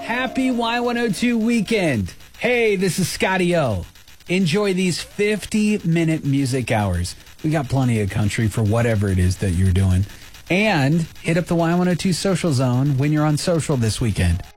Happy Y102 weekend. Hey, this is Scotty O. Enjoy these 50-minute music hours. We got plenty of country for whatever it is that you're doing. And hit up the Y102 social zone when you're on social this weekend.